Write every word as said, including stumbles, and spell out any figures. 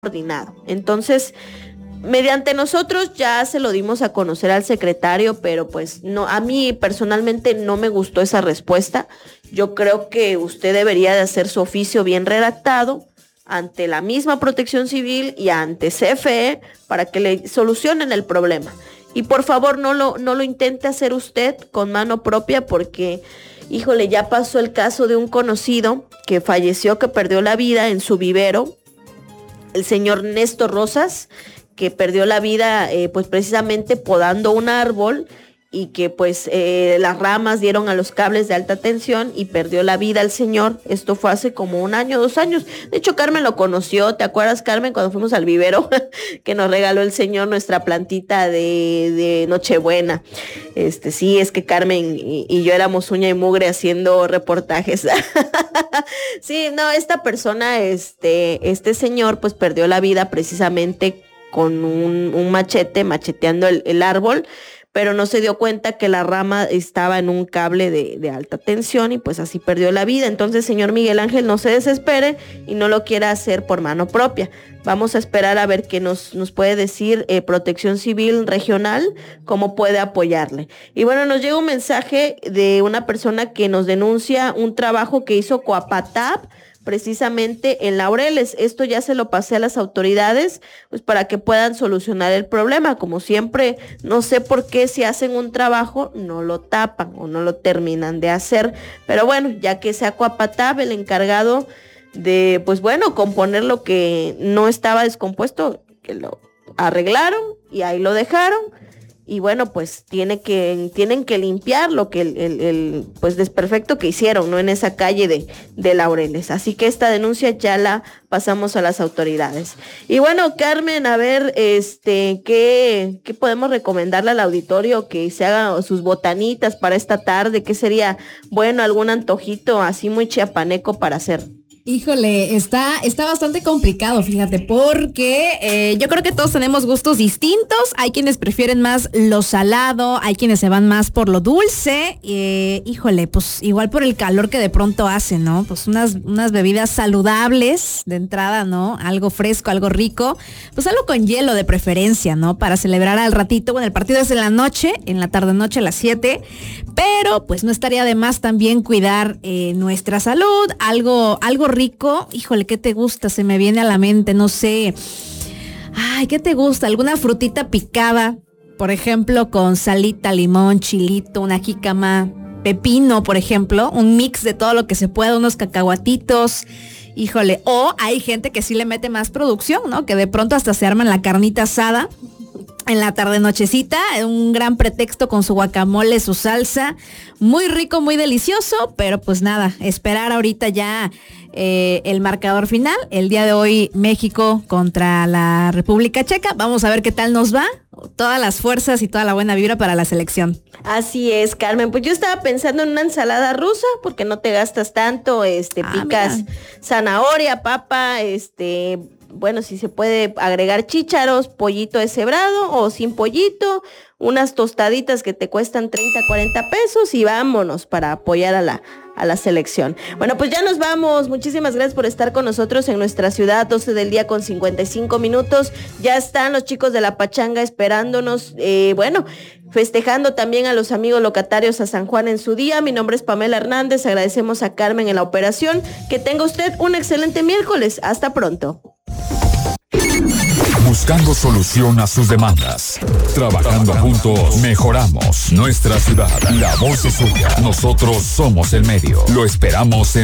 coordinado. Entonces, mediante nosotros ya se lo dimos a conocer al secretario, pero pues no, a mí personalmente no me gustó esa respuesta. Yo creo que usted debería de hacer su oficio bien redactado ante la misma Protección Civil y ante C F E para que le solucionen el problema. Y por favor no lo, no lo intente hacer usted con mano propia porque, híjole, ya pasó el caso de un conocido que falleció, que perdió la vida en su vivero, el señor Néstor Rosas, que perdió la vida eh, pues precisamente podando un árbol y que pues eh, las ramas dieron a los cables de alta tensión y perdió la vida el señor. Esto fue hace como un año, dos años. De hecho, Carmen lo conoció. ¿Te acuerdas, Carmen, cuando fuimos al vivero que nos regaló el señor nuestra plantita de, de Nochebuena? Este, sí, es que Carmen y, y yo éramos uña y mugre haciendo reportajes. Sí, no, esta persona, este, este señor pues perdió la vida precisamente con un, un machete, macheteando el, el árbol, pero no se dio cuenta que la rama estaba en un cable de, de alta tensión y pues así perdió la vida. Entonces, señor Miguel Ángel, no se desespere y no lo quiera hacer por mano propia. Vamos a esperar a ver qué nos, nos puede decir eh, Protección Civil Regional, cómo puede apoyarle. Y bueno, nos llega un mensaje de una persona que nos denuncia un trabajo que hizo Coapatap, precisamente en Laureles. Esto ya se lo pasé a las autoridades, pues para que puedan solucionar el problema. Como siempre, no sé por qué si hacen un trabajo no lo tapan o no lo terminan de hacer, pero bueno, ya que sea Coapatap el encargado de, pues bueno, componer lo que no estaba descompuesto, que lo arreglaron y ahí lo dejaron. Y bueno, pues tiene que, tienen que limpiar lo que el, el, el pues desperfecto que hicieron, ¿no? En esa calle de, de Laureles. Así que esta denuncia ya la pasamos a las autoridades. Y bueno, Carmen, a ver, este, ¿qué, qué podemos recomendarle al auditorio que se haga sus botanitas para esta tarde? ¿Qué sería bueno, algún antojito así muy chiapaneco para hacer? Híjole, está, está bastante complicado, fíjate, porque eh, yo creo que todos tenemos gustos distintos. Hay quienes prefieren más lo salado, hay quienes se van más por lo dulce. Eh, híjole, pues igual por el calor que de pronto hace, ¿no? Pues unas, unas bebidas saludables de entrada, ¿no? Algo fresco, algo rico. Pues algo con hielo de preferencia, ¿no? Para celebrar al ratito. Bueno, el partido es en la noche, en la tarde-noche a las siete. Pero pues no estaría de más también cuidar eh, nuestra salud, algo, algo rico. Híjole, ¿qué te gusta? Se me viene a la mente, no sé. Ay, ¿qué te gusta? ¿Alguna frutita picada? Por ejemplo, con salita, limón, chilito, una jícama, pepino, por ejemplo. Un mix de todo lo que se pueda, unos cacahuatitos. Híjole, o hay gente que sí le mete más producción, ¿no? Que de pronto hasta se arman la carnita asada en la tarde nochecita, un gran pretexto con su guacamole, su salsa, muy rico, muy delicioso, pero pues nada, esperar ahorita ya eh, el marcador final, el día de hoy México contra la República Checa, vamos a ver qué tal nos va, todas las fuerzas y toda la buena vibra para la selección. Así es, Carmen, pues yo estaba pensando en una ensalada rusa, porque no te gastas tanto, este, ah, picas mira. Zanahoria, papa, este... bueno, si se puede agregar chícharos, pollito deshebrado o sin pollito, unas tostaditas que te cuestan treinta, cuarenta pesos y vámonos para apoyar a la, a la selección. Bueno, pues ya nos vamos. Muchísimas gracias por estar con nosotros en nuestra ciudad, doce del día con cincuenta y cinco minutos. Ya están los chicos de la pachanga esperándonos, eh, bueno, festejando también a los amigos locatarios a San Juan en su día. Mi nombre es Pamela Hernández, agradecemos a Carmen en la operación. Que tenga usted un excelente miércoles. Hasta pronto. Buscando solución a sus demandas. Trabajando juntos, mejoramos nuestra ciudad. La voz es suya. Nosotros somos el medio. Lo esperamos en